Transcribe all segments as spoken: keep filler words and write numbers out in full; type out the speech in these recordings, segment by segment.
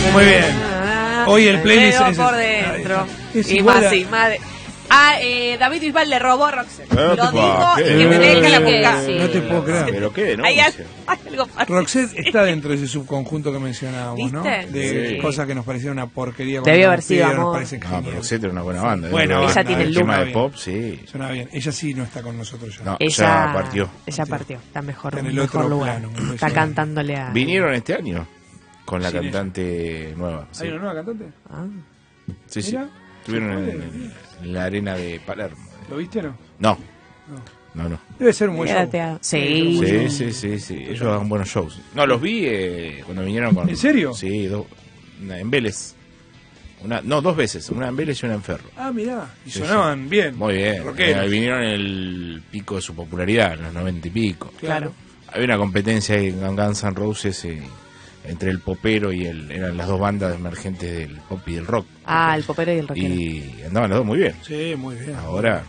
Muy bien. Hoy el playlist es... es... por dentro. Es y más, sí, más... Ah, eh, David Bisbal le robó a Roxette. No Lo digo y ¿qué? que me deje la boca. Sí. No te puedo creer. ¿Pero qué? ¿No? Hay, hay algo Roxette está dentro de ese subconjunto que mencionábamos, ¿no? ¿Viste? De Sí. cosas que nos parecían una porquería. Debió haber sido nos amor. parecen No, pero geniales. Roxette era una buena banda. Bueno, ella tiene el el tema look. de pop, sí. Suena bien. Ella sí no está con nosotros ya. No, Ella ya partió. Ella partió. Está mejor, Está en el mejor otro lugar. plano, me Está parece. cantándole a... Vinieron este año con la Sin cantante nueva. Sí, ¿Hay una nueva cantante? Ah. sí. sí. Mira. Estuvieron en, en la arena de Palermo. ¿Lo viste o no? No. No, no. Debe ser un buen show. Quédate a- Sí. Sí, sí, sí, sí. Ellos dan buenos shows. No, los vi eh, cuando vinieron con... ¿En serio? Sí, do- una- en Vélez. Una, no, dos veces. Una en Vélez y una en Ferro. Ah, mirá. Y Sí, sonaban bien. Muy bien. Rockeros. Eh, vinieron en el pico de su popularidad, en los noventa y pico. Claro. Había una competencia ahí en Guns N' Roses eh, entre el popero y el... Eran las dos bandas emergentes del pop y del rock. Ah, el popero y el rockero. Y andaban los dos muy bien. Sí, muy bien. Ahora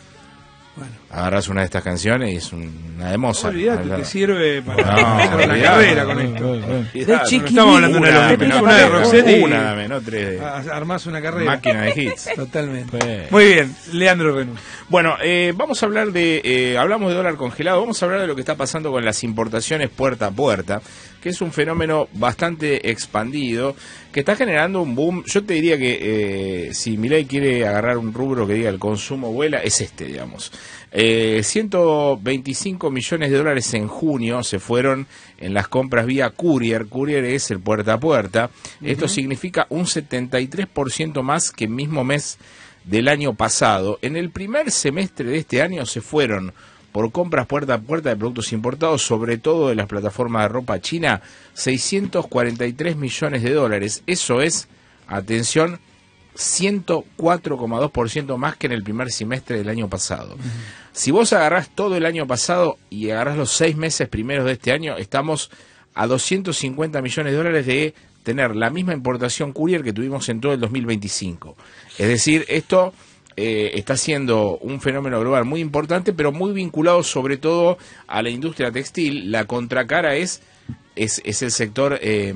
Bueno. agarras una de estas canciones y es una de Mozart. Olvídate, Hablar- te sirve para No, hacer una olvidate. carrera con esto. Olvidate. No estamos hablando de una, Una, de dame, no, una de no, Roxette y una dame, no tres. a- armás una carrera. Máquina de hits. Totalmente. Sí. Muy bien, Leandro Renú. Bueno, eh, vamos a hablar de, eh, hablamos de dólar congelado, vamos a hablar de lo que está pasando con las importaciones puerta a puerta, que es un fenómeno bastante expandido, que está generando un boom. Yo te diría que eh, si Milei quiere agarrar un rubro que diga el consumo vuela, es este, digamos. Eh, ciento veinticinco millones de dólares en junio se fueron en las compras vía Courier. Courier es el puerta a puerta. Uh-huh. Esto significa un setenta y tres por ciento más que el mismo mes del año pasado. En el primer semestre de este año se fueron por compras puerta a puerta de productos importados, sobre todo de las plataformas de ropa china, seiscientos cuarenta y tres millones de dólares. Eso es, atención, ciento cuatro coma dos por ciento más que en el primer semestre del año pasado. Uh-huh. Si vos agarrás todo el año pasado y agarrás los seis meses primeros de este año, estamos a doscientos cincuenta millones de dólares de tener la misma importación Courier que tuvimos en todo el dos mil veinticinco. Es decir, esto eh, está siendo un fenómeno global muy importante, pero muy vinculado sobre todo a la industria textil. La contracara es, es, es el sector eh,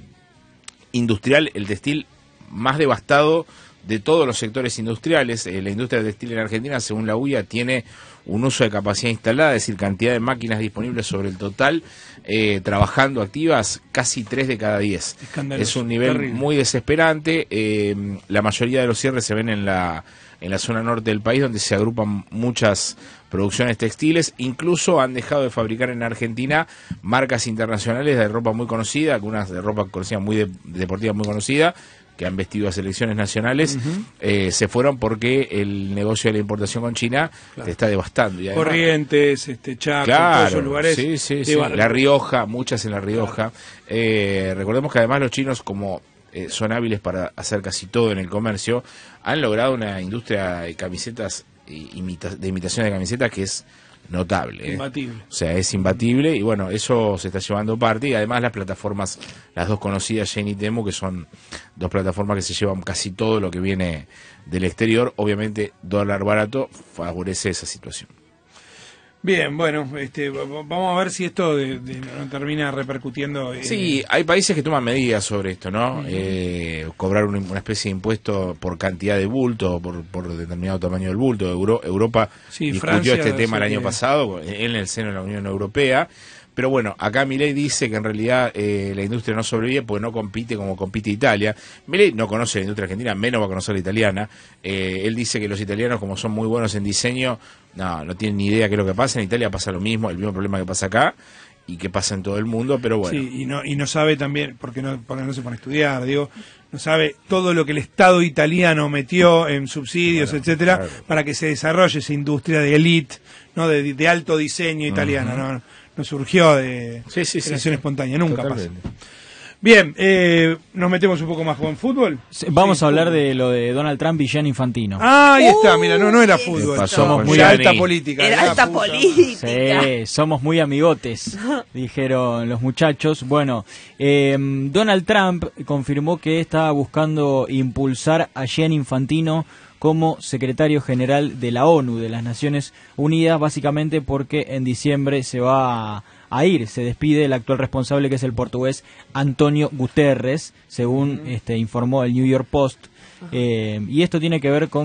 industrial, el textil más devastado de todos los sectores industriales. Eh, la industria textil en Argentina, según la U I A, tiene un uso de capacidad instalada, es decir, cantidad de máquinas disponibles sobre el total, eh, trabajando activas, casi tres de cada diez. Escandaloso, es un nivel terrible. muy desesperante. Eh, la mayoría de los cierres se ven en la, en la zona norte del país, donde se agrupan muchas producciones textiles. Incluso han dejado de fabricar en Argentina marcas internacionales de ropa muy conocida, algunas de ropa conocida, muy de, deportiva muy conocida, que han vestido a selecciones nacionales. Uh-huh. eh, se fueron porque el negocio de la importación con China claro. te está devastando. Y además, Corrientes, este, Chaco, claro, todos esos lugares. Sí, sí, sí. La Rioja, muchas en La Rioja. Claro. Eh, recordemos que además los chinos, como eh, son hábiles para hacer casi todo en el comercio, han logrado una industria de camisetas, imita, de imitación de camisetas que es notable. ¿eh? Imbatible. O sea, es imbatible y bueno, eso se está llevando parte y además las plataformas, las dos conocidas, Shein y Temu, que son dos plataformas que se llevan casi todo lo que viene del exterior, obviamente dólar barato favorece esa situación. Bien, bueno, este, vamos a ver si esto de, de, no termina repercutiendo. Eh. Sí, hay países que toman medidas sobre esto, ¿no? Uh-huh. Eh, cobrar un, una especie de impuesto por cantidad de bulto, por, por determinado tamaño del bulto. Euro, Europa sí, discutió Francia, este tema el año que... pasado en el seno de la Unión Europea. Pero bueno, acá Milei dice que en realidad eh, la industria no sobrevive porque no compite como compite Italia. Milei no conoce la industria argentina, menos va a conocer la italiana. Eh, él dice que los italianos, como son muy buenos en diseño, no, no tienen ni idea qué es lo que pasa. En Italia pasa lo mismo, el mismo problema que pasa acá y que pasa en todo el mundo, pero bueno. Sí, y no, y no sabe también, porque no, porque no se pone a estudiar, digo, no sabe todo lo que el Estado italiano metió en subsidios, claro, etcétera, claro, para que se desarrolle esa industria de elite, no de, de alto diseño italiano, uh-huh. no, no surgió de sí, sí, creación sí, sí. espontánea, nunca Totalmente. pasa. Bien, eh, nos metemos un poco más con fútbol. Vamos sí, a hablar fútbol. de lo de Donald Trump y Gianni Infantino. Ah, ahí está, mira, no, no era Uh, fútbol. Pasó Somos muy Gianni. alta política. Era ¿verdad? alta Puta. política. Sí, somos muy amigotes, dijeron los muchachos. Bueno, eh, Donald Trump confirmó que estaba buscando impulsar a Gianni Infantino como secretario general de la ONU, de las Naciones Unidas, básicamente porque en diciembre se va a, a ir. Se despide el actual responsable, que es el portugués Antonio Guterres, según este, informó el New York Post. Eh, y esto tiene que ver con